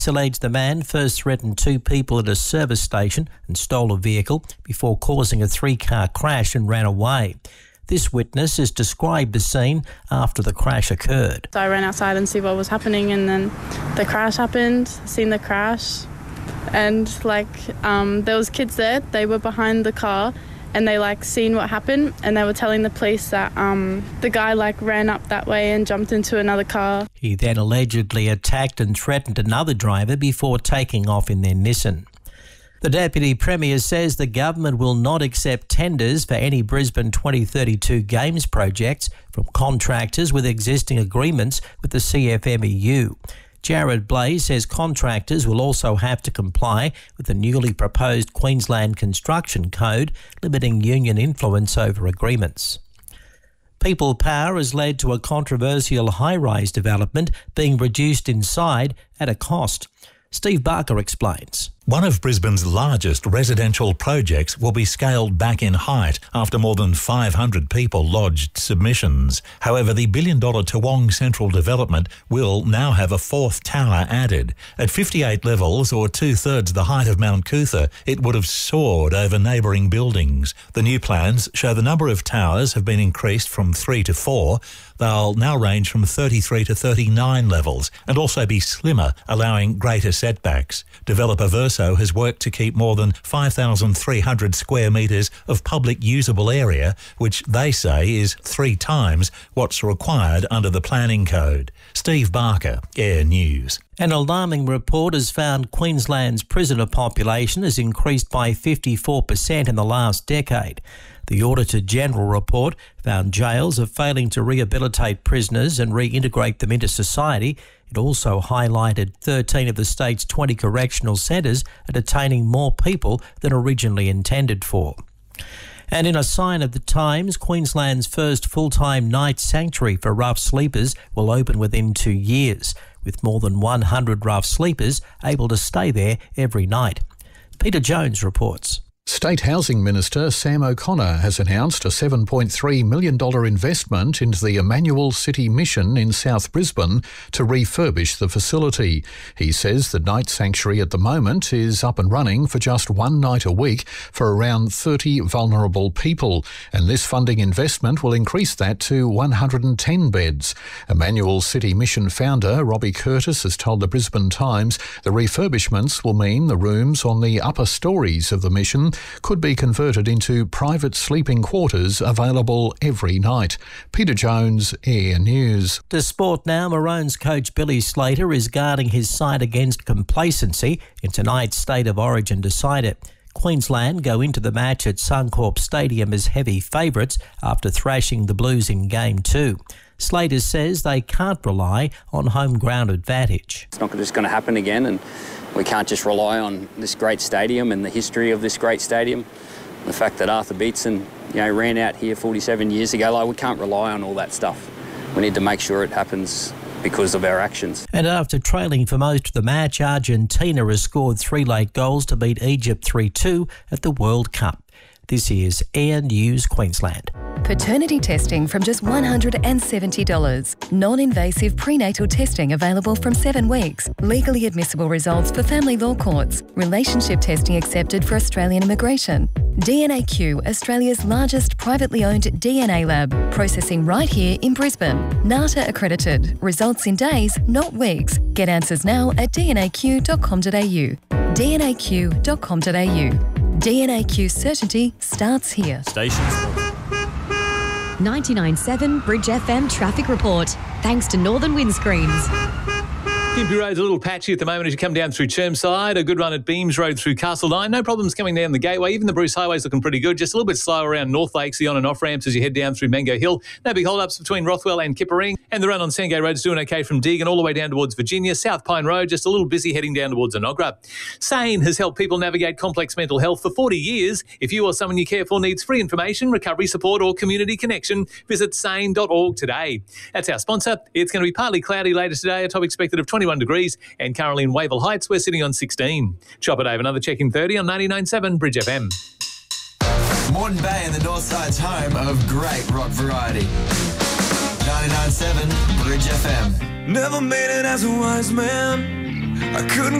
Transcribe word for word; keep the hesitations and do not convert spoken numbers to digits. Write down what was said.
Alleged the man first threatened two people at a service station and stole a vehicle before causing a three-car crash and ran away. This witness has described the scene after the crash occurred. So I ran outside and see what was happening, and then the crash happened, seen the crash, and like um, there was kids there, they were behind the car, and they like seen what happened, and they were telling the police that um, the guy like ran up that way and jumped into another car. He then allegedly attacked and threatened another driver before taking off in their Nissan. The Deputy Premier says the government will not accept tenders for any Brisbane twenty thirty-two Games projects from contractors with existing agreements with the C F M E U. Jared Blaze says contractors will also have to comply with the newly proposed Queensland Construction Code, limiting union influence over agreements. People power has led to a controversial high-rise development being reduced inside at a cost. Steve Barker explains. One of Brisbane's largest residential projects will be scaled back in height after more than five hundred people lodged submissions. However, the billion-dollar Toowong Central development will now have a fourth tower added. At fifty-eight levels, or two-thirds the height of Mount Cootha, it would have soared over neighbouring buildings. The new plans show the number of towers have been increased from three to four. They'll now range from thirty-three to thirty-nine levels and also be slimmer, allowing greater setbacks. Developer Verso has worked to keep more than five thousand three hundred square metres of public usable area, which they say is three times what's required under the planning code. Steve Barker, Air News. An alarming report has found Queensland's prisoner population has increased by fifty-four percent in the last decade. The Auditor-General report found jails are failing to rehabilitate prisoners and reintegrate them into society. It also highlighted thirteen of the state's twenty correctional centres are detaining more people than originally intended for. And in a sign of the times, Queensland's first full-time night sanctuary for rough sleepers will open within two years, with more than one hundred rough sleepers able to stay there every night. Peter Jones reports. State Housing Minister Sam O'Connor has announced a seven point three million dollars investment into the Emmanuel City Mission in South Brisbane to refurbish the facility. He says the night sanctuary at the moment is up and running for just one night a week for around thirty vulnerable people, and this funding investment will increase that to one hundred ten beds. Emmanuel City Mission founder Robbie Curtis has told the Brisbane Times the refurbishments will mean the rooms on the upper stories of the mission could be converted into private sleeping quarters available every night. Peter Jones, Air News. To sport now, Maroons coach Billy Slater is guarding his side against complacency in tonight's State of Origin decider. Queensland go into the match at Suncorp Stadium as heavy favourites after thrashing the Blues in Game two. Slater says they can't rely on home ground advantage. It's not just going to happen again, and we can't just rely on this great stadium and the history of this great stadium. The fact that Arthur Beetson, you know, ran out here forty-seven years ago, like, we can't rely on all that stuff. We need to make sure it happens because of our actions. And after trailing for most of the match, Argentina has scored three late goals to beat Egypt three two at the World Cup. This is Air News Queensland. Paternity testing from just one hundred seventy dollars. Non-invasive prenatal testing available from seven weeks. Legally admissible results for family law courts. Relationship testing accepted for Australian immigration. D N A Q, Australia's largest privately owned D N A lab. Processing right here in Brisbane. N A T A accredited. Results in days, not weeks. Get answers now at d n a q dot com dot a u. d n a q dot com dot a u. D N A Q certainty starts here. Stations. ninety-nine point seven Bridge F M traffic report. Thanks to Northern Windscreens. Gympie Road's a little patchy at the moment as you come down through Chermside. A good run at Beams Road through Castlederine. No problems coming down the Gateway. Even the Bruce Highway's looking pretty good. Just a little bit slow around North Lakes, the on and off ramps as you head down through Mango Hill. No big hold-ups between Rothwell and Kippering. And the run on Sangay Road's doing okay from Deagon all the way down towards Virginia. South Pine Road, just a little busy heading down towards Enoggera. SANE has helped people navigate complex mental health for forty years. If you or someone you care for needs free information, recovery support or community connection, visit sane dot org today. That's our sponsor. It's going to be partly cloudy later today, a top expected of twenty-one degrees. And currently in Wavell Heights, we're sitting on sixteen. Chopper Dave, another check in thirty on ninety-nine point seven Bridge F M. Moreton Bay and the North Side's home of great rock variety. ninety-nine point seven Bridge F M. Never made it as a wise man. I couldn't